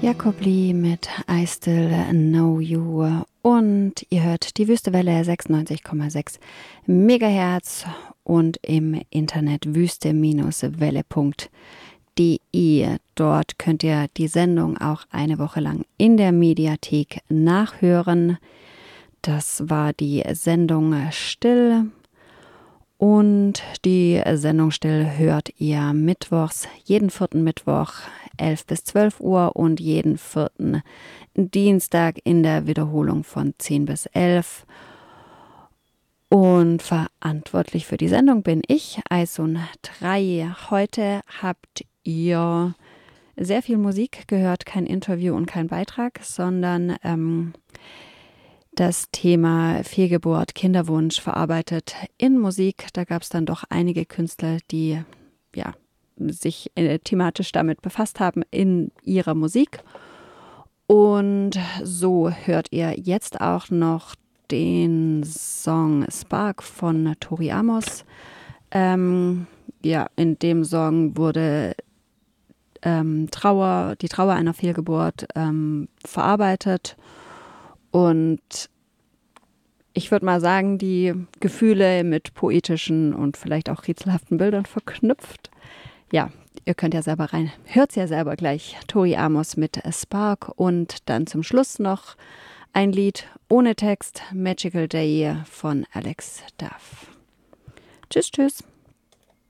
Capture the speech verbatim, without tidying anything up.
Jakob Lee mit I Still Know You und ihr hört die Wüstewelle sechsundneunzig Komma sechs Megahertz und im Internet wüste-welle punkt de. Dort könnt ihr die Sendung auch eine Woche lang in der Mediathek nachhören. Das war die Sendung Still. Und die Sendung Still hört ihr mittwochs, jeden vierten Mittwoch, elf bis zwölf Uhr und jeden vierten Dienstag in der Wiederholung von zehn bis elf. Und verantwortlich für die Sendung bin ich, Aisun drei. Heute habt ihr sehr viel Musik gehört, kein Interview und kein Beitrag, sondern ähm, das Thema Fehlgeburt, Kinderwunsch verarbeitet in Musik. Da gab es dann doch einige Künstler, die ja, sich äh, thematisch damit befasst haben in ihrer Musik. Und so hört ihr jetzt auch noch den Song Spark von Tori Amos. Ähm, ja, in dem Song wurde ähm, Trauer, die Trauer einer Fehlgeburt ähm, verarbeitet. Und ich würde mal sagen, die Gefühle mit poetischen und vielleicht auch rätselhaften Bildern verknüpft. Ja, ihr könnt ja selber rein. Hört's ja selber gleich. Tori Amos mit Spark und dann zum Schluss noch ein Lied ohne Text, Magical Day von Alex Duff. Tschüss, tschüss.